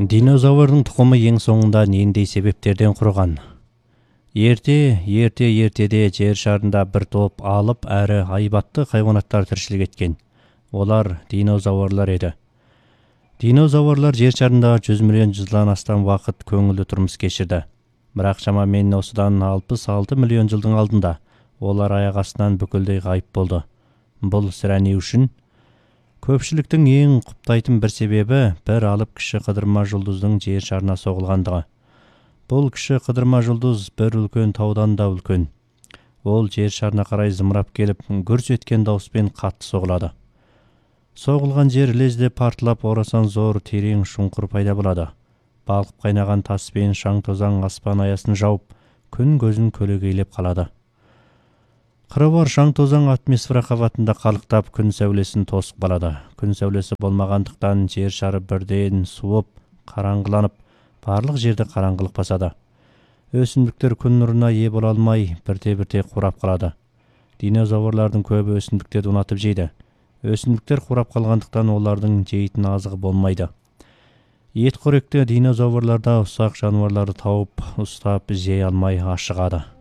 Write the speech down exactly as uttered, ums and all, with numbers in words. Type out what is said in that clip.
Динозаврдың тұқымы ең соңында нендей себептерден құрған? Ерте, ерте, ертеде жер шарында бір топ алып әрі айбатты хайуанаттар тіршілік еткен. Олар динозаврлар еді. Динозаврлар жер шарында жүз миллион жылдан астам уақыт көңілді тұрмыс кешірді. Бірақ шамамен осыдан алпыс алты миллион жылдың алдында олар аяқ астынан бүкілдей ғайып болды. Бұл сірә не үшін? Көпшіліктің ең құптайтын бір себебі бір алып кіші қыдырма жұлдыздың жер шарына соғылғандығы. Бұл кіші қыдырма жұлдыз бір үлкен таудан да үлкен. Ол жер шарына қарай зымырап келіп, гүрс еткен дауыспен қатты соғылады. Соғылған жер лезде партылап, орасан зор терең шұңқыр пайда болады. Балқып қайнаған таспен шаң тозаң аспан аясын жауып, күн көзін көлегейлеп қалады. Қыры шаң тозаң атмосфера қабатында қалықтап, күн сәулесін тосып қалады. Күн сәулесі болмағандықтан жер шары бірден суып, қараңғыланып, барлық жерді қараңғылық басады. Өсімдіктер күн нұрына ие бола алмай, бірте-бірте қурап қалады. Динозаврлардың көбі өсімдіктерді ұнатып жейді. Өсімдіктер қурап қалғандықтан олардың жейтін азығы болмайды. Ет қоректі динозаврларда ұсақ жануарларды тауып, ұстап жей алмай ашығады.